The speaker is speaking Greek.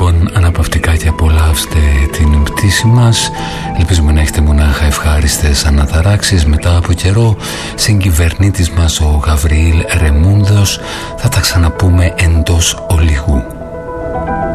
λοιπόν αναπαυτικά και απολαύστε την πτήση μας. Ελπίζουμε να έχετε μονάχα ευχάριστες αναταράξεις. Μετά από καιρό, συγκυβερνήτης μας ο Γαβριήλ Ρεμούντος. Θα τα ξαναπούμε εντός ολίγου.